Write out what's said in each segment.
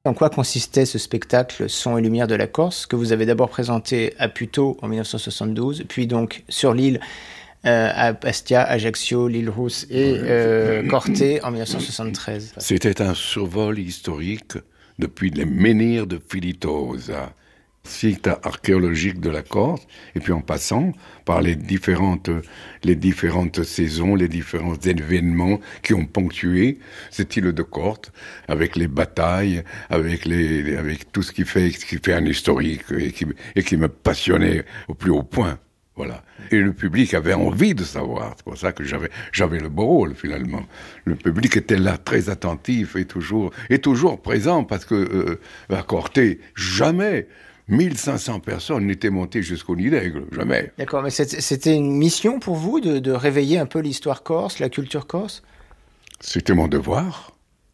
En quoi consistait ce spectacle Son et lumière de la Corse, que vous avez d'abord présenté à Puteaux en 1972, puis donc sur l'île à Bastia, Ajaccio, l'île Rousse et Corté en 1973? C'était un survol historique depuis les menhirs de Filitosa, site archéologique de la Corse, et puis en passant par les différentes saisons, les différents événements qui ont ponctué cette île de Corse, avec les batailles, avec tout ce qui fait un historique et qui me passionnait au plus haut point. Voilà. Et le public avait envie de savoir. C'est pour ça que j'avais le beau rôle, finalement. Le public était là, très attentif et toujours présent, parce que à Corté, jamais 1500 personnes n'étaient montées jusqu'au Nid d'Aigle, jamais. D'accord, mais c'était une mission pour vous de réveiller un peu l'histoire corse, la culture corse? C'était mon devoir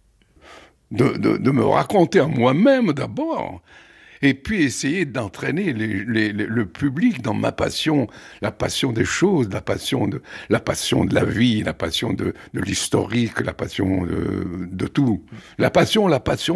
de me raconter à moi-même d'abord, et puis essayer d'entraîner le public dans ma passion, la passion des choses, la passion de la vie, la passion de l'historique, la passion de tout. La passion,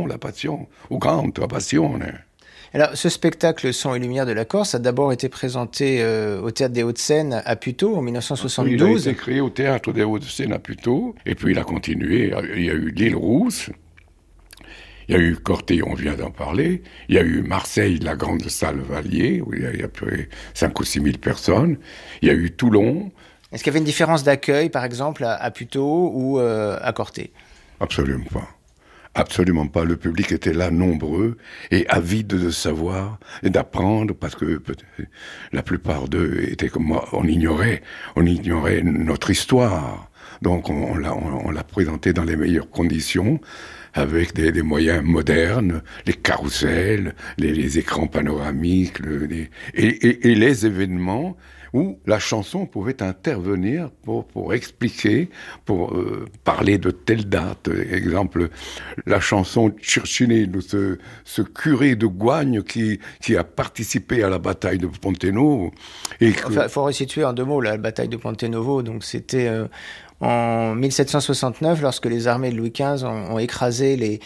au grand, la passion. Alors, ce spectacle Son et lumière de la Corse a d'abord été présenté au Théâtre des Hauts-de-Seine à Puteaux en 1972. Il a été créé au Théâtre des Hauts-de-Seine à Puteaux, et puis il a continué. Il y a eu l'île Rousse, il y a eu Corté, on vient d'en parler, il y a eu Marseille, la grande salle Valier, où il y a plus 5 ou 6 000 personnes, il y a eu Toulon. Est-ce qu'il y avait une différence d'accueil, par exemple, à Puteaux ou à Corté? Absolument pas. Absolument pas. Le public était là, nombreux, et avide de savoir et d'apprendre, parce que la plupart d'eux étaient comme moi, on ignorait notre histoire. Donc on l'a présenté dans les meilleures conditions, avec des moyens modernes, les carousels, les écrans panoramiques, et les événements où la chanson pouvait intervenir pour expliquer, pour parler de telle date. Exemple, la chanson Circine, de ce curé de Goigne qui a participé à la bataille de Pontenovo. Il faut resituer en 2 mots la bataille de Pontenovo. Donc c'était en 1769, lorsque les armées de Louis XV ont écrasé les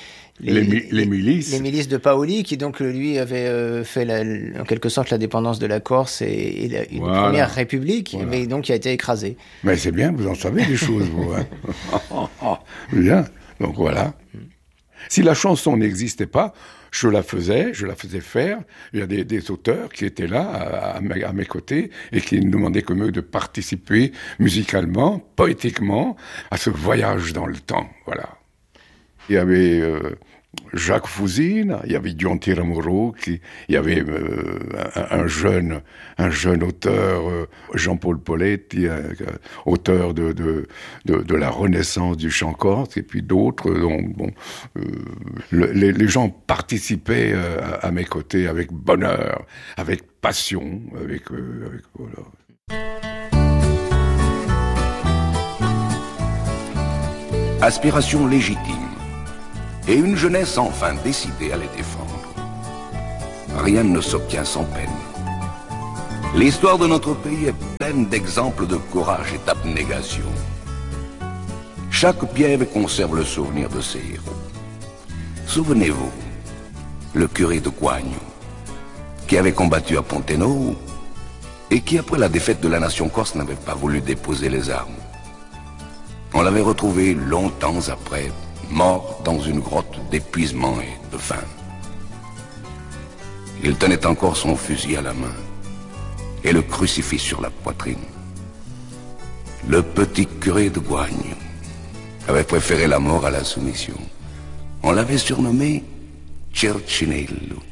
milices de Paoli, qui donc lui avait fait en quelque sorte la dépendance de la Corse et une première république, mais donc qui a été écrasée. Mais c'est bien, vous en savez des choses, vous. Hein. Bien, donc voilà. Si la chanson n'existait pas, je la faisais faire. Il y a des auteurs qui étaient là à mes côtés et qui ne demandaient que mieux de participer musicalement, poétiquement, à ce voyage dans le temps. Voilà. Il y avait Jacques Fouzine, il y avait Dion Tiramoro, il y avait un jeune auteur, Jean-Paul Poletti, auteur de la Renaissance du chant corse, et puis d'autres. Donc, les gens participaient à mes côtés avec bonheur, avec passion, avec voilà. Aspiration légitime. Et une jeunesse enfin décidée à les défendre. Rien ne s'obtient sans peine. L'histoire de notre pays est pleine d'exemples de courage et d'abnégation. Chaque piève conserve le souvenir de ses héros. Souvenez-vous, le curé de Goigne, qui avait combattu à Pontenovo et qui, après la défaite de la nation corse, n'avait pas voulu déposer les armes. On l'avait retrouvé longtemps après, mort dans une grotte d'épuisement et de faim. Il tenait encore son fusil à la main et le crucifix sur la poitrine. Le petit curé de Goigne avait préféré la mort à la soumission. On l'avait surnommé Circinello.